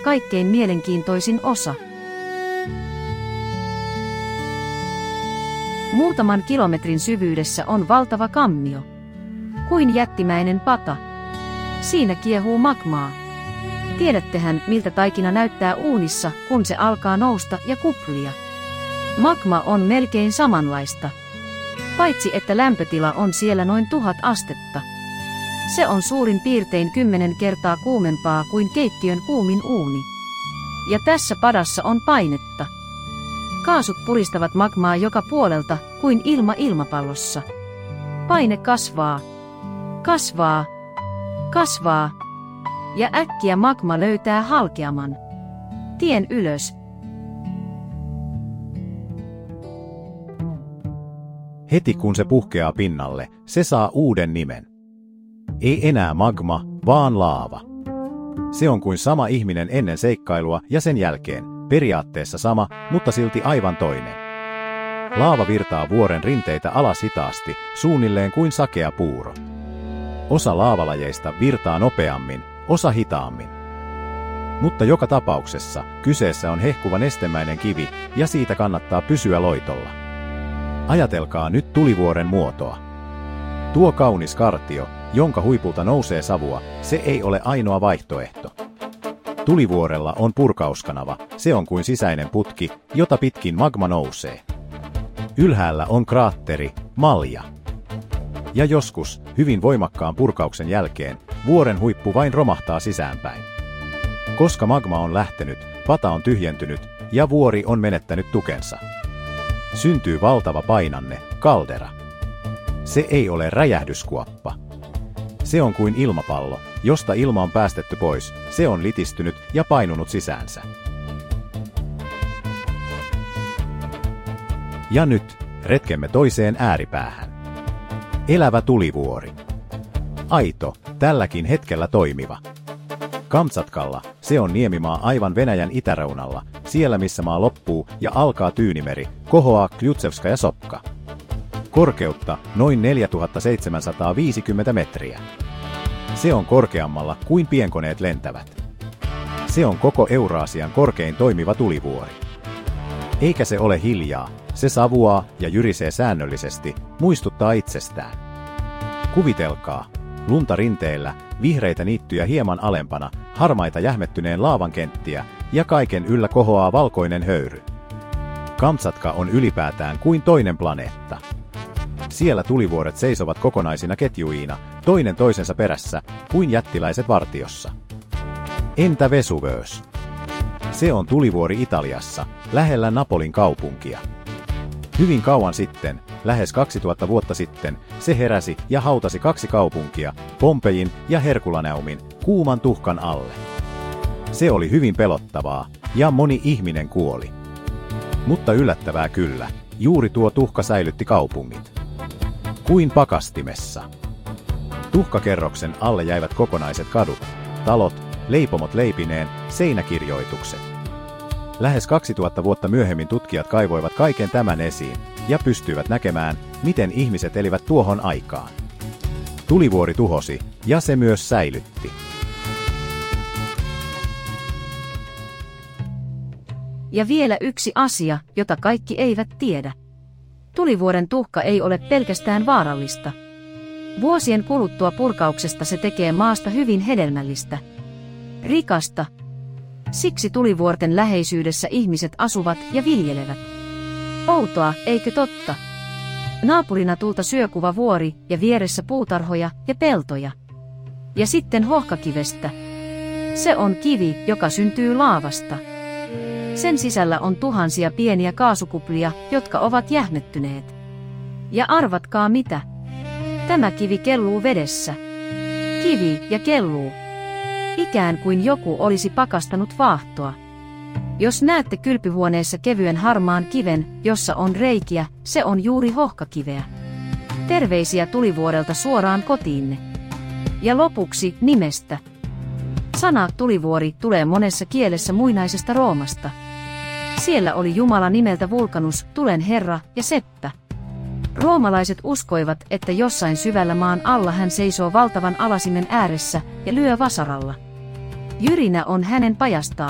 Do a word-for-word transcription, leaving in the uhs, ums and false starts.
kaikkein mielenkiintoisin osa. Muutaman kilometrin syvyydessä on valtava kammio. Kuin jättimäinen pata. Siinä kiehuu magmaa. Tiedättehän, miltä taikina näyttää uunissa, kun se alkaa nousta ja kuplia. Magma on melkein samanlaista. Paitsi että lämpötila on siellä noin tuhat astetta. Se on suurin piirtein kymmenen kertaa kuumempaa kuin keittiön kuumin uuni. Ja tässä padassa on painetta. Kaasut puristavat magmaa joka puolelta, kuin ilma ilmapallossa. Paine kasvaa. Kasvaa. Kasvaa. Ja äkkiä magma löytää halkeaman tien ylös. Heti kun se puhkeaa pinnalle, se saa uuden nimen. Ei enää magma, vaan laava. Se on kuin sama ihminen ennen seikkailua ja sen jälkeen, periaatteessa sama, mutta silti aivan toinen. Laava virtaa vuoren rinteitä alas hitaasti, suunnilleen kuin sakea puuro. Osa laavalajeista virtaa nopeammin, osa hitaammin. Mutta joka tapauksessa kyseessä on hehkuva nestemäinen kivi ja siitä kannattaa pysyä loitolla. Ajatelkaa nyt tulivuoren muotoa. Tuo kaunis kartio, jonka huipulta nousee savua, se ei ole ainoa vaihtoehto. Tulivuorella on purkauskanava, se on kuin sisäinen putki, jota pitkin magma nousee. Ylhäällä on kraatteri, malja. Ja joskus, hyvin voimakkaan purkauksen jälkeen, vuoren huippu vain romahtaa sisäänpäin. Koska magma on lähtenyt, pata on tyhjentynyt ja vuori on menettänyt tukensa. Syntyy valtava painanne, kaldera. Se ei ole räjähdyskuoppa. Se on kuin ilmapallo, josta ilma on päästetty pois, se on litistynyt ja painunut sisäänsä. Ja nyt, retkemme toiseen ääripäähän. Elävä tulivuori. Aito, tälläkin hetkellä toimiva. Kamtsatkalla, se on niemimaa aivan Venäjän itäreunalla, siellä missä maa loppuu ja alkaa Tyynimeri, kohoaa Klyutsevskaja sopka. Korkeutta noin neljätuhattaseitsemänsataaviisikymmentä metriä. Se on korkeammalla kuin pienkoneet lentävät. Se on koko Euraasian korkein toimiva tulivuori. Eikä se ole hiljaa, se savuaa ja jyrisee säännöllisesti, muistuttaa itsestään. Kuvitelkaa, lunta rinteellä, vihreitä niittyjä hieman alempana, harmaita jähmettyneen laavan kenttiä ja kaiken yllä kohoaa valkoinen höyry. Kamtsatka on ylipäätään kuin toinen planeetta. Siellä tulivuoret seisovat kokonaisina ketjuina, toinen toisensa perässä, kuin jättiläiset vartiossa. Entä Vesuvös? Se on tulivuori Italiassa, lähellä Napolin kaupunkia. Hyvin kauan sitten, lähes kaksituhatta vuotta sitten, se heräsi ja hautasi kaksi kaupunkia, Pompejin ja Herkulaneumin, kuuman tuhkan alle. Se oli hyvin pelottavaa, ja moni ihminen kuoli. Mutta yllättävää kyllä, juuri tuo tuhka säilytti kaupungit. Kuin pakastimessa. Tuhkakerroksen alle jäivät kokonaiset kadut, talot, leipomot leipineen, seinäkirjoitukset. Lähes kaksituhatta vuotta myöhemmin tutkijat kaivoivat kaiken tämän esiin ja pystyivät näkemään, miten ihmiset elivät tuohon aikaan. Tulivuori tuhosi, ja se myös säilytti. Ja vielä yksi asia, jota kaikki eivät tiedä. Tulivuoren tuhka ei ole pelkästään vaarallista. Vuosien kuluttua purkauksesta se tekee maasta hyvin hedelmällistä. Rikasta. Siksi tulivuorten läheisyydessä ihmiset asuvat ja viljelevät. Outoa, eikö totta? Naapurina tulta syökuva vuori ja vieressä puutarhoja ja peltoja. Ja sitten hohkakivestä. Se on kivi, joka syntyy laavasta. Sen sisällä on tuhansia pieniä kaasukuplia, jotka ovat jähmettyneet. Ja arvatkaa mitä? Tämä kivi kelluu vedessä. Kivi ja kelluu. Ikään kuin joku olisi pakastanut vaahtoa. Jos näette kylpyhuoneessa kevyen harmaan kiven, jossa on reikiä, se on juuri hohkakiveä. Terveisiä tulivuorelta suoraan kotiinne. Ja lopuksi nimestä. Sana tulivuori tulee monessa kielessä muinaisesta Roomasta. Siellä oli Jumala nimeltä Vulkanus, tulen herra ja seppä. Roomalaiset uskoivat, että jossain syvällä maan alla hän seisoo valtavan alasimen ääressä ja lyö vasaralla. Jyrinä on hänen pajastaan.